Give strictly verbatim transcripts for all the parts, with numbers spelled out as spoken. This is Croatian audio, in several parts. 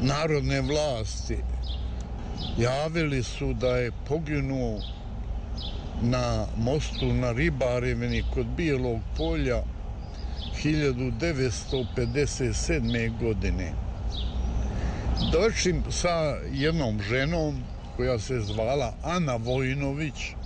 narodne vlasti javili su da je poginuo na mostu na Ribarevini kod Bijelog polja hiljadu devetsto pedeset sedme. godine. Došlim sa jednom ženom koja se zvala Ana Vojnović. E,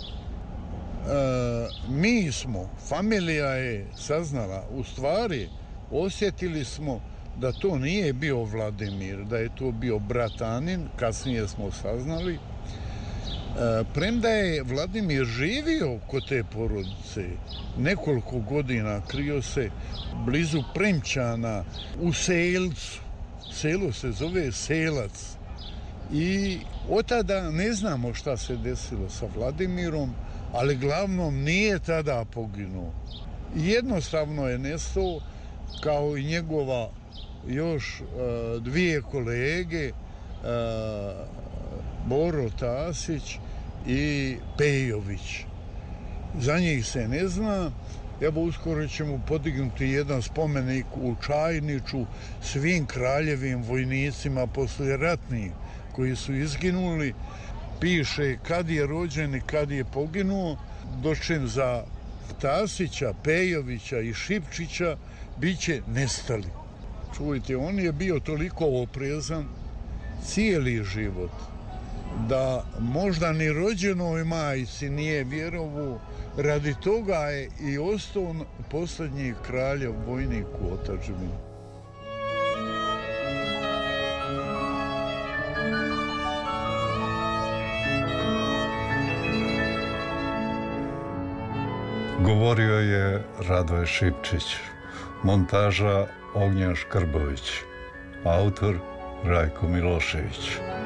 mi smo, familija je saznala, u stvari osjetili smo da to nije bio Vladimir, da je to bio brat Anin, kasnije smo saznali. E, premda je Vladimir živio kod te porodice nekoliko godina, krio se blizu Premćana u Selcu. Selo se zove Selac. I od tada ne znamo šta se desilo sa Vladimirom, ali glavnom nije tada poginuo. Jednostavno je nestao, kao i njegova još uh, dvije kolege, uh, Boro Tasić i Pejović. Za njih se ne zna. Evo, uskoro ćemo podignuti jedan spomenik u Čajniču svim kraljevim vojnicima poslijeratnih koji su izginuli. Piše kad je rođen i kad je poginuo. Dočem za Tasića, Pejovića i Šipčića bit će nestali. Čujte, on je bio toliko oprezan cijeli život da možda ni rođenoj majci nije vjerovao. Radi toga je i ostao posljednji kraljev vojnik u otadžbini. Govorio je Radoje Šipčić, montaža Ognjen Škrbović, autor Rajko Milošević.